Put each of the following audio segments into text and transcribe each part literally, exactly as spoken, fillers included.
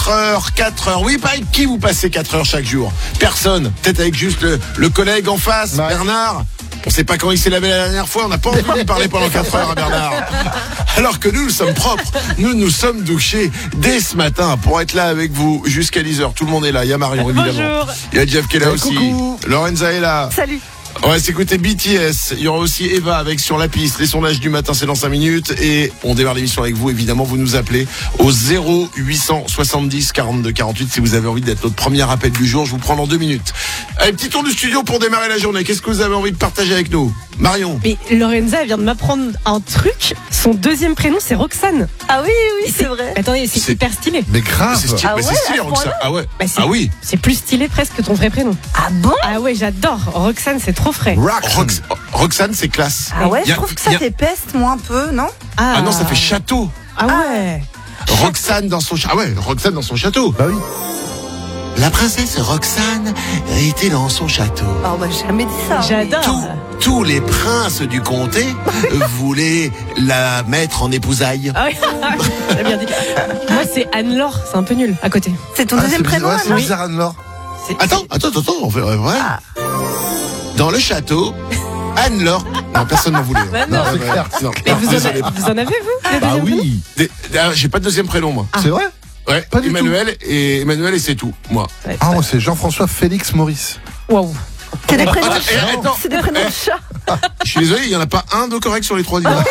quatre heures, quatre heures. Oui, pas avec qui vous passez quatre heures chaque jour? Personne. Peut-être avec juste le, le collègue en face, ouais. Bernard. On sait pas quand il s'est lavé la dernière fois, on n'a pas envie de lui parler pendant quatre heures à Bernard. Alors que nous, nous sommes propres, nous nous sommes douchés dès ce matin pour être là avec vous jusqu'à dix heures. Tout le monde est là, il y a Marion évidemment. Bonjour. Il y a Jeff qui est là aussi. Coucou. Lorenza est là. Salut. On va s'écouter B T S. Il y aura aussi Eva avec Sur la piste. Les sondages du matin, c'est dans cinq minutes. Et on démarre l'émission avec vous. Évidemment, vous nous appelez au zéro huit cent soixante-dix quarante-deux quarante-huit si vous avez envie d'être notre premier appel du jour. Je vous prends dans deux minutes. Allez, petit tour du studio pour démarrer la journée. Qu'est-ce que vous avez envie de partager avec nous? Marion. Mais Lorenza, elle vient de m'apprendre un truc. Son deuxième prénom, c'est Roxane. Ah oui, oui, c'est vrai. Attendez, c'est, C'est- hyper stylé. Mais grave. C'est stylé, Ah mais ouais, c'est stylé, à ce Roxane. point-là Ah ouais. Bah, c'est- Ah oui. C'est plus stylé presque que ton vrai prénom. Ah bon? Ah ouais, j'adore. Roxane, c'est trop frais. Rox- Roxane, c'est classe. Ah ouais, Y a- je trouve que y ça a- fait peste, moi, un peu, non? Ah non, ça fait château. Ah ouais. Roxane dans son château. Ah ouais, Roxane dans son château. Bah oui. La princesse Roxane était dans son château. Oh bah j'ai jamais dit ça. J'adore. Tous, tous les princes du comté voulaient la mettre en épousaille. Ah oui, j'ai bien dit. Moi, c'est Anne-Laure. C'est un peu nul à côté. C'est ton Ah, deuxième c'est prénom, bizarre, c'est Anne? bizarre, Anne-Laure. C'est- Attends, attends, attends, on fait ouais. Ah. Dans le château, Anne-Laure. Non, personne n'en voulait. Bah non. c'est clair. Non, Mais non, vous, en désolé. avez, vous en avez, vous le Bah deuxième prénom oui. Des- ah, J'ai pas de deuxième prénom, moi. C'est vrai? Ouais, Pas du Emmanuel et Emmanuel et c'est tout, moi. Ouais, Ah, moi, c'est Jean-François Félix Maurice. Waouh. C'est des prénoms. Attends, eh, attends. C'est des prénoms de chat. Je suis désolé, il y en a pas un de correct sur les trois. dis donc.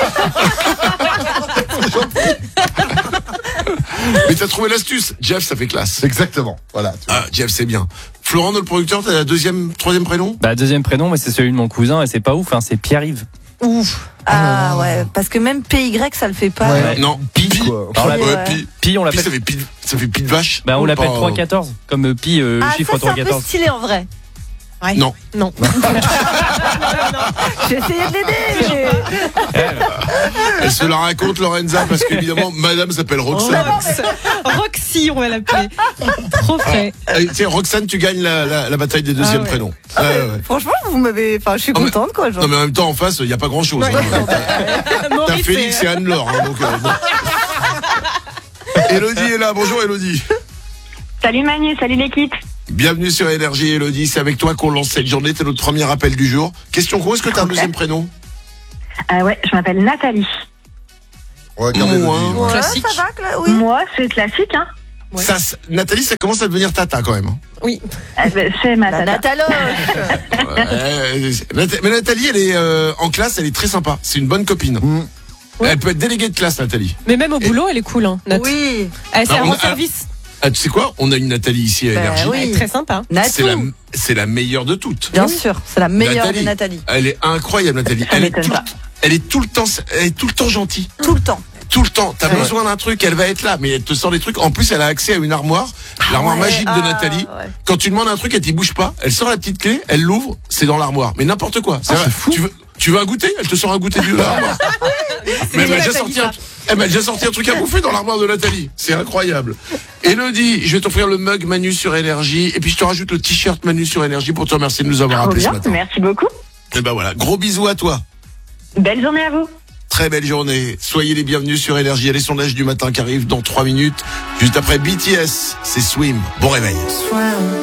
Mais t'as trouvé l'astuce, Jeff, ça fait classe. Exactement. Voilà. Ah, Jeff, c'est bien. Florent, notre producteur, t'as la deuxième, troisième prénom? Bah deuxième prénom, mais c'est celui de mon cousin et c'est pas ouf, hein, c'est Pierre-Yves. Ouf. Ah ouais, parce que même P Y, ça le fait pas. Ouais. Non, Pi. Pi, quoi. Alors là, Ouais, Ouais. Pi. Pi, on Pi, l'appelle. ça fait Pi, ça fait Pi de vache. Bah on Ou l'appelle pas, trois euh, quatorze, comme euh, Pi, euh, Ah, chiffre ça c'est un peu trois quatorze. stylé en vrai. Ouais. Non. Non. J'ai essayé de l'aider, mais... Elle se la raconte, Lorenza, parce qu'évidemment, madame s'appelle Roxane. Rox. Roxy, on va l'appeler. Trop frais. Eh, tiens, Roxane, tu gagnes la, la, la bataille des deuxièmes Ah ouais. prénoms. Ouais, ouais, ouais. Franchement, vous m'avez... Enfin, je suis Ah, mais- contente, quoi. Genre. Non, mais en même temps, en face, il n'y a pas grand chose. Ouais. T'as Maurice, Félix c'est- et Anne-Laure. Hein, donc, euh, bon. Élodie est là. Bonjour, Élodie. Salut Manu, salut l'équipe. Bienvenue sur Énergie, Élodie. C'est avec toi qu'on lance cette journée. T'es notre premier appel du jour. Question quoi? Est-ce que t'as un deuxième prénom? Euh, ouais, je m'appelle Nathalie. On va regarder Moi. le livre. Ouais, Classique. ça va, Cla- oui. Moi, c'est classique, hein. Ouais. Ça, c'est- Nathalie, ça commence à devenir tata quand même. hein. Oui. Euh, ben, c'est ma La tata. Nataloche. Ouais, Nat- mais Nathalie, elle est euh, en classe, elle est très sympa. C'est une bonne copine. Mm. Elle peut être déléguée de classe, Nathalie. Mais même au boulot, elle est cool, hein, Nat. Oui. Elle Ah, sert on en a- service. Ah, tu sais quoi? On a une Nathalie ici à Bah Énergie. oui. Elle est très sympa. C'est la, Natou. c'est la meilleure de toutes. Bien sûr, c'est la meilleure Nathalie. des Nathalie. Elle est incroyable, Nathalie. Ça Elle est, m'étonne tout, pas. elle est tout le temps, elle est tout le temps gentille. Tout le temps. Tout le temps. T'as Ouais. besoin d'un truc, elle va être là. Mais elle te sort des trucs. En plus, elle a accès à une armoire. L'armoire ouais. magique de Ah, Nathalie. ouais. Quand tu demandes un truc, elle t'y bouge pas. Elle sort la petite clé, elle l'ouvre, c'est dans l'armoire. Mais n'importe quoi. C'est vrai. Tu veux, tu veux un goûter? Elle te sort un goûter de l'armoire. Mais elle m'a déjà sorti un, elle m'a déjà sorti un truc à bouffer dans l'armoire de Nathalie. C'est incroyable. Élodie, je vais t'offrir le mug Manu sur Énergie. Et puis je te rajoute le t-shirt Manu sur Énergie pour te remercier de nous avoir Trop appelés ce bien, matin. merci beaucoup. Et ben voilà. Gros bisous à toi. Belle journée à vous. Très belle journée. Soyez les bienvenus sur Énergie. Il y a les sondages du matin qui arrivent dans trois minutes. Juste après B T S, c'est Swim. Bon réveil.